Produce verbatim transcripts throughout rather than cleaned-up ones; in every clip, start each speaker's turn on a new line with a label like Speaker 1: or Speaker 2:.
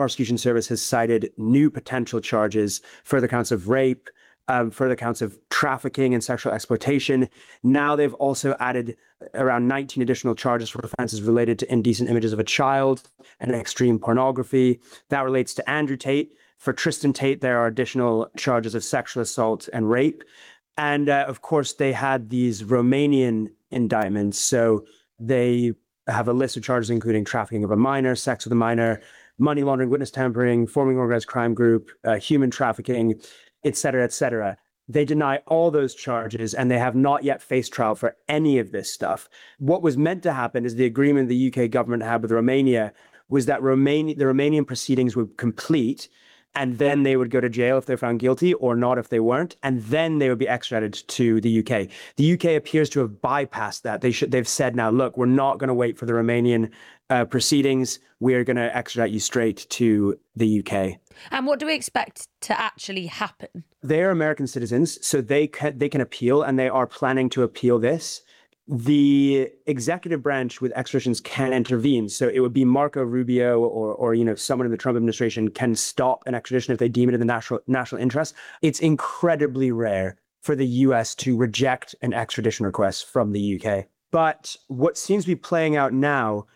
Speaker 1: prosecution service has cited new potential charges, further counts of rape, um, further counts of trafficking and sexual exploitation. Now they've also added around nineteen additional charges for offenses related to indecent images of a child and extreme pornography. That relates to Andrew Tate. For Tristan Tate, there are additional charges of sexual assault and rape. And uh, of course, they had these Romanian indictments. So they have a list of charges, including trafficking of a minor, sex with a minor, money laundering, witness tampering, forming an organized crime group, uh, human trafficking, et cetera, et cetera. They deny all those charges, and they have not yet faced trial for any of this stuff. What was meant to happen is the agreement the U K government had with Romania was that Romania, the Romanian proceedings would complete, and then they would go to jail if they're found guilty or not if they weren't, and then they would be extradited to the U K. The U K appears to have bypassed that. They should, they've said now, look, we're not going to wait for the Romanian uh, proceedings. We're going to extradite you straight to the U K.
Speaker 2: And what do we expect to actually happen?
Speaker 1: They're American citizens, so they can, they can appeal, and they are planning to appeal this. The executive branch with extraditions can intervene. So it would be Marco Rubio or, or you know, someone in the Trump administration can stop an extradition if they deem it in the national national interest. It's incredibly rare for the U S to reject an extradition request from the U K. But what seems to be playing out now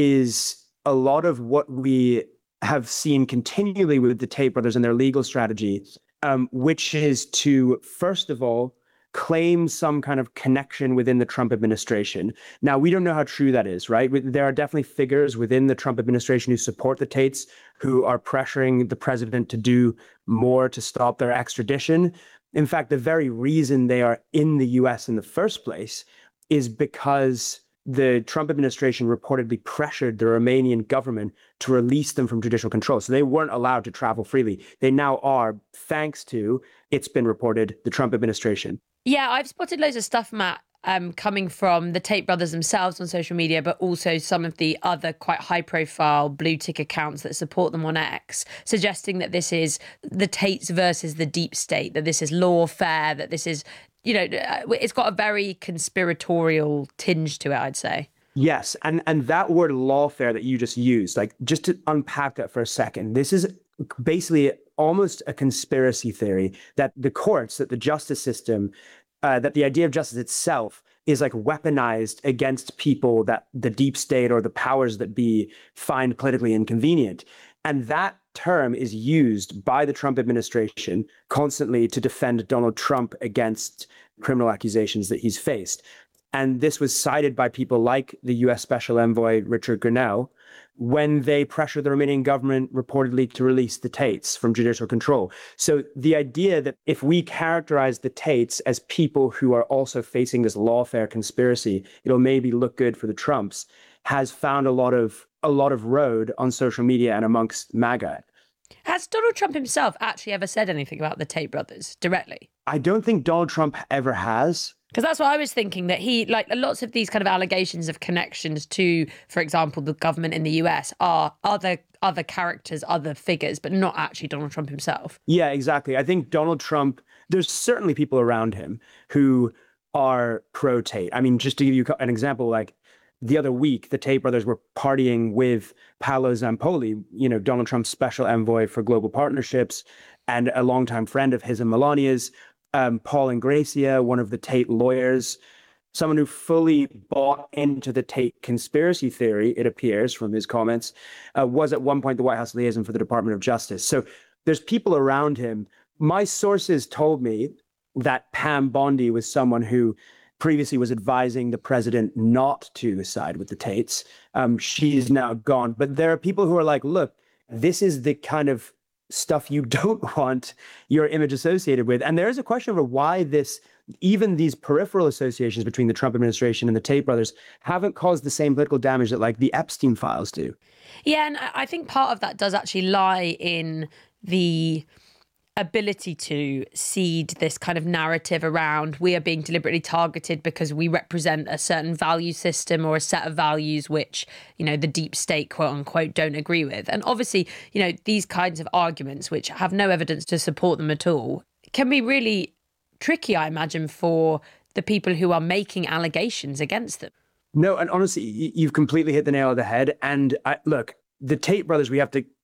Speaker 1: is a lot of what we have seen continually with the Tate brothers and their legal strategy, um, which is to, first of all, claim some kind of connection within the Trump administration. Now, we don't know how true that is, right? There are definitely figures within the Trump administration who support the Tates, who are pressuring the president to do more to stop their extradition. In fact, the very reason they are in the U S in the first place is because the Trump administration reportedly pressured the Romanian government to release them from judicial control. So they weren't allowed to travel freely. They now are, thanks to, it's been reported, the Trump administration.
Speaker 2: Yeah, I've spotted loads of stuff, Matt, um, coming from the Tate brothers themselves on social media, but also some of the other quite high-profile blue-tick accounts that support them on X, suggesting that this is the Tates versus the deep state, that this is lawfare, that this is, you know, it's got a very conspiratorial tinge to it, I'd say.
Speaker 1: Yes, and, and that word lawfare that you just used, like, just to unpack that for a second, this is basically almost a conspiracy theory that the courts, that the justice system, uh, that the idea of justice itself is like weaponized against people that the deep state or the powers that be find politically inconvenient. And that term is used by the Trump administration constantly to defend Donald Trump against criminal accusations that he's faced. And this was cited by people like the U S Special Envoy Richard Grenell when they pressured the Romanian government reportedly to release the Tates from judicial control. So the idea that if we characterize the Tates as people who are also facing this lawfare conspiracy, it'll maybe look good for the Trumps, has found a lot of a lot of road on social media and amongst MAGA.
Speaker 2: Has Donald Trump himself actually ever said anything about the Tate brothers directly?
Speaker 1: I don't think Donald Trump ever has.
Speaker 2: Because that's what I was thinking, that he, like, lots of these kind of allegations of connections to, for example, the government in the U S are other other characters, other figures, but not actually Donald Trump himself.
Speaker 1: Yeah, exactly. I think Donald Trump, there's certainly people around him who are pro-Tate. I mean, just to give you an example, like the other week, the Tate brothers were partying with Paolo Zampoli, you know, Donald Trump's special envoy for global partnerships and a longtime friend of his and Melania's. Um, Paul Ingracia, one of the Tate lawyers, someone who fully bought into the Tate conspiracy theory, it appears from his comments, uh, was at one point the White House liaison for the Department of Justice. So there's people around him. My sources told me that Pam Bondi was someone who previously was advising the president not to side with the Tates. Um, she's now gone. But there are people who are like, look, this is the kind of stuff you don't want your image associated with. And there is a question over why this, even these peripheral associations between the Trump administration and the Tate brothers haven't caused the same political damage that like the Epstein files do.
Speaker 2: Yeah, and I think part of that does actually lie in the ability to seed this kind of narrative around we are being deliberately targeted because we represent a certain value system or a set of values which, you know, the deep state, quote unquote, don't agree with. And obviously, you know, these kinds of arguments, which have no evidence to support them at all, can be really tricky, I imagine, for the people who are making allegations against them.
Speaker 1: No, and honestly, you've completely hit the nail on the head. And I, look, the Tate brothers, we have to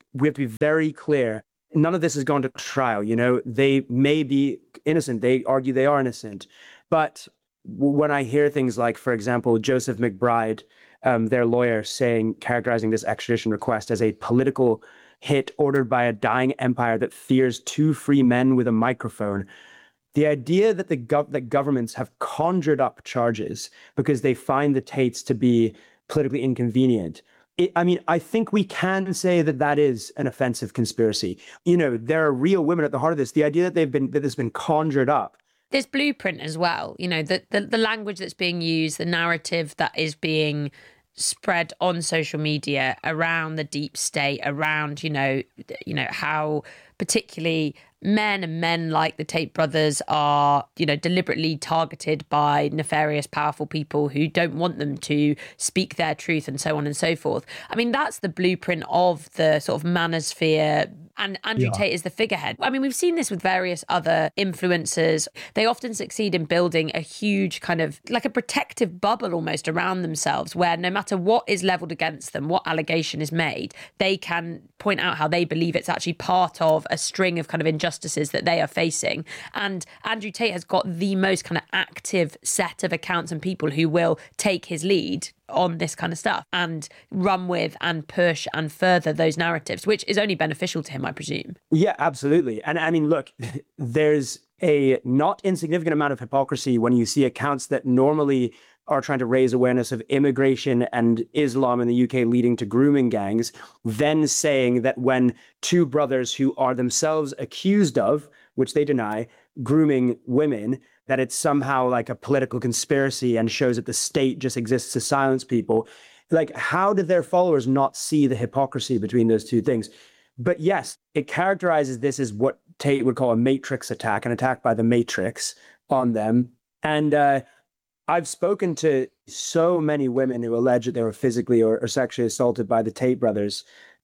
Speaker 1: we have to be very clear. None of this has gone to trial. You know, they may be innocent. They argue they are innocent. But when I hear things like, for example, Joseph McBride, um, their lawyer, saying, characterizing this extradition request as a political hit ordered by a dying empire that fears two free men with a microphone. The idea that the gov- that governments have conjured up charges because they find the Tates to be politically inconvenient. It, I mean, I think we can say that that is an offensive conspiracy. You know, there are real women at the heart of this. The idea that they've been that this has been conjured up.
Speaker 2: This blueprint as well, you know, the, the the language that's being used, the narrative that is being spread on social media around the deep state, around, you know, you know, how particularly men and men like the Tate brothers are, you know, deliberately targeted by nefarious, powerful people who don't want them to speak their truth and so on and so forth. I mean, that's the blueprint of the sort of manosphere. And Andrew yeah. Tate is the figurehead. I mean, we've seen this with various other influencers. They often succeed in building a huge kind of like a protective bubble almost around themselves, where no matter what is leveled against them, what allegation is made, they can point out how they believe it's actually part of a string of kind of injustices that they are facing. And Andrew Tate has got the most kind of active set of accounts and people who will take his lead on this kind of stuff and run with and push and further those narratives, which is only beneficial to him, I presume.
Speaker 1: Yeah, absolutely. And I mean, look, there's a not insignificant amount of hypocrisy when you see accounts that normally are trying to raise awareness of immigration and Islam in the U K leading to grooming gangs, then saying that when two brothers who are themselves accused of, which they deny, grooming women, that it's somehow like a political conspiracy and shows that the state just exists to silence people. Like, how did their followers not see the hypocrisy between those two things? But yes, it characterizes this as what Tate would call a matrix attack, an attack by the matrix on them. And uh, I've spoken to so many women who allege that they were physically or, or sexually assaulted by the Tate brothers.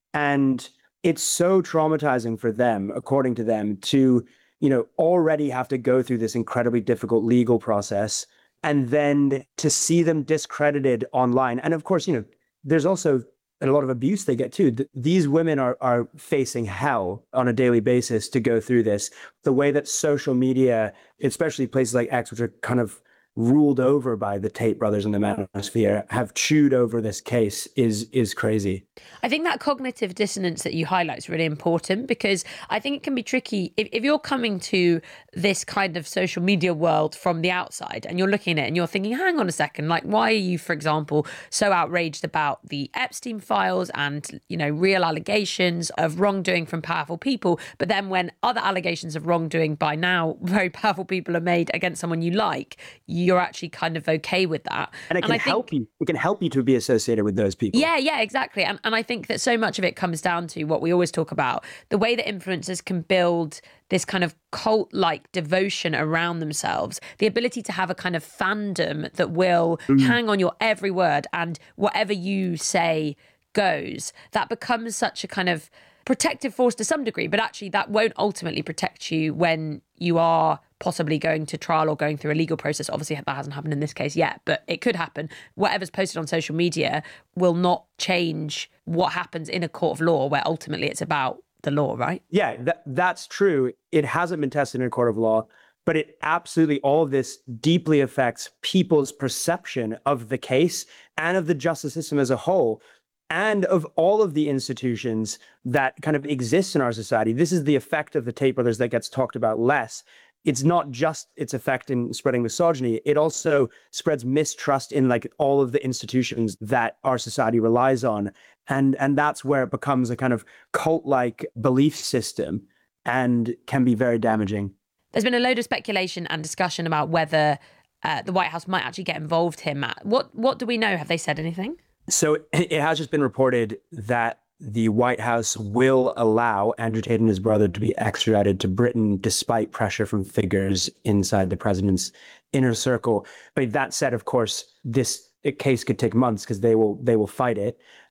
Speaker 1: And it's so traumatizing for them, according to them, to, you know, already have to go through this incredibly difficult legal process and then to see them discredited online. And of course, you know, there's also a lot of abuse they get too. Th- these women are are facing hell on a daily basis to go through this. The way that social media, especially places like X, which are kind of ruled over by the Tate brothers and the manosphere, have chewed over this case is is crazy.
Speaker 2: I think that cognitive dissonance that you highlight is really important, because I think it can be tricky if, if you're coming to this kind of social media world from the outside and you're looking at it and you're thinking, hang on a second, like, why are you, for example, so outraged about the Epstein files and, you know, real allegations of wrongdoing from powerful people, but then when other allegations of wrongdoing by now very powerful people are made against someone you like, you you're actually kind of okay with that.
Speaker 1: And it can
Speaker 2: and I
Speaker 1: help
Speaker 2: think,
Speaker 1: you. It can help you to be associated with those people.
Speaker 2: Yeah, yeah, exactly. And and I think that so much of it comes down to what we always talk about, the way that influencers can build this kind of cult-like devotion around themselves, the ability to have a kind of fandom that will mm. hang on your every word, and whatever you say goes. That becomes such a kind of protective force to some degree, but actually that won't ultimately protect you when you are possibly going to trial or going through a legal process. Obviously, that hasn't happened in this case yet, but it could happen. Whatever's posted on social media will not change what happens in a court of law, where ultimately it's about the law, right?
Speaker 1: Yeah, that, that's true. It hasn't been tested in a court of law, but it absolutely, all of this deeply affects people's perception of the case and of the justice system as a whole, and of all of the institutions that kind of exist in our society. This is the effect of the Tate brothers that gets talked about less. It's not just its effect in spreading misogyny. It also spreads mistrust in like all of the institutions that our society relies on. And, and that's where it becomes a kind of cult-like belief system and can be very damaging.
Speaker 2: There's been a load of speculation and discussion about whether uh, the White House might actually get involved here, Matt. What, what do we know? Have they said anything?
Speaker 1: So it has just been reported that the White House will allow Andrew Tate and his brother to be extradited to Britain despite pressure from figures inside the president's inner circle. But that said, of course, this case could take months because they will they will fight it.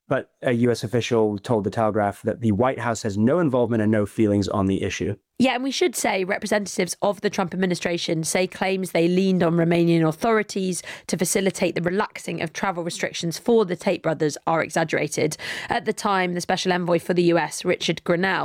Speaker 1: But a U S official told the Telegraph that the White House has no involvement and no feelings on the issue.
Speaker 2: Yeah, and we should say representatives of the Trump administration say claims they leaned on Romanian authorities to facilitate the relaxing of travel restrictions for the Tate brothers are exaggerated. At the time, the special envoy for the U S, Richard Grenell,